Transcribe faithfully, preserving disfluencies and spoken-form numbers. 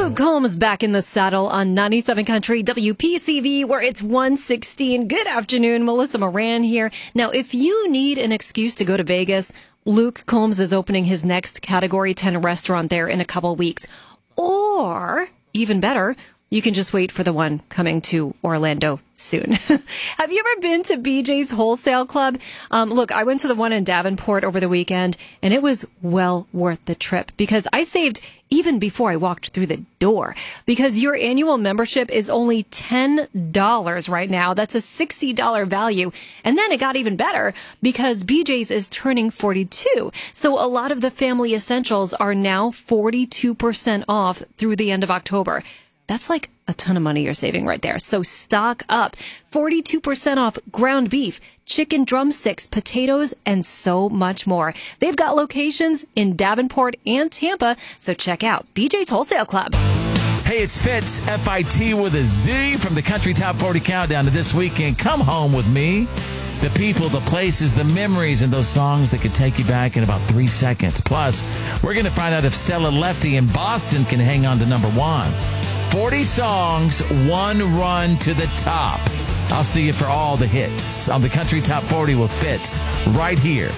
Luke Combs back in the saddle on ninety-seven Country W P C V, where it's one sixteen. Good afternoon, Melissa Moran here. Now, if you need an excuse to go to Vegas, Luke Combs is opening his next Category ten restaurant there in a couple weeks. Or, even better, you can just wait for the one coming to Orlando soon. Have you ever been to B J's Wholesale Club? Um, look, I went to the one in Davenport over the weekend, and it was well worth the trip because I saved even before I walked through the door, because your annual membership is only ten dollars right now. That's a sixty dollars value. And then it got even better because B J's is turning forty-two. So a lot of the family essentials are now forty-two percent off through the end of October. That's like a ton of money you're saving right there. So stock up. forty-two percent off ground beef, chicken drumsticks, potatoes, and so much more. They've got locations in Davenport and Tampa, so check out B J's Wholesale Club. Hey, it's Fitz, F I T with a Z, from the Country Top forty Countdown to this weekend. Come home with me. The people, the places, the memories, and those songs that could take you back in about three seconds. Plus, we're going to find out if Stella Lefty in Boston can hang on to number one. forty songs, one run to the top. I'll see you for all the hits on the Country Top forty with Fitz right here